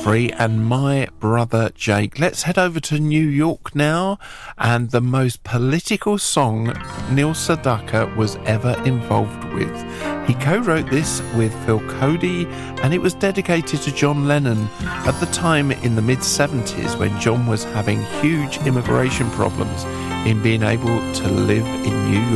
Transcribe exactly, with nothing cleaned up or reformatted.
Free and My Brother Jake. Let's head over to New York now, and the most political song Neil Sedaka was ever involved with. He co-wrote this with Phil Cody, and it was dedicated to John Lennon at the time in the mid-seventies when John was having huge immigration problems in being able to live in New York.